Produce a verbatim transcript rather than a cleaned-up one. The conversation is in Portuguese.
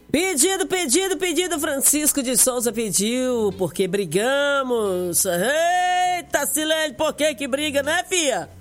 Pedido, pedido, pedido, Francisco de Souza pediu, porque brigamos. Eita, Silene, por que que briga, né, fia?